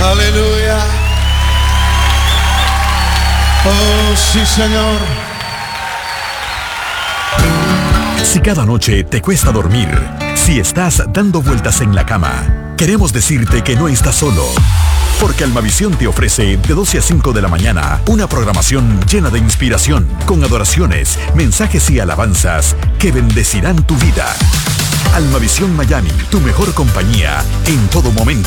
Aleluya. Oh, sí, Señor. Si cada noche te cuesta dormir, si estás dando vueltas en la cama, queremos decirte que no estás solo. Porque Almavisión te ofrece de 12 a 5 de la mañana una programación llena de inspiración, con adoraciones, mensajes y alabanzas que bendecirán tu vida. Almavisión Miami, tu mejor compañía en todo momento.